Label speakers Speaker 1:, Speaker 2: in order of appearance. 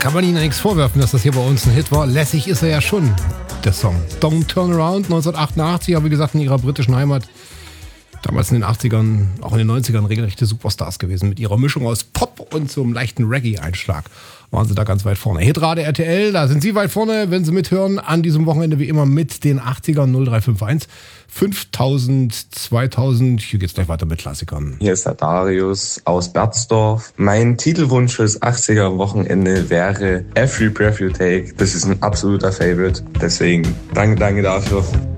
Speaker 1: kann man ihnen nichts vorwerfen, dass das hier bei uns ein Hit war. Lässig ist er ja schon, der Song. Don't Turn Around, 1988, aber wie gesagt in ihrer britischen Heimat. Damals in den 80ern, auch in den 90ern regelrechte Superstars gewesen. Mit ihrer Mischung aus Pop und so einem leichten Reggae-Einschlag waren sie da ganz weit vorne. Hitrate RTL, da sind sie weit vorne, wenn sie mithören. An diesem Wochenende wie immer mit den 80ern 0351 5000, 2000. Hier geht's gleich weiter mit Klassikern.
Speaker 2: Hier ist der Darius aus Berzdorf. Mein Titelwunsch fürs 80er-Wochenende wäre Every Breath You Take. Das ist ein absoluter Favorite. Deswegen danke dafür.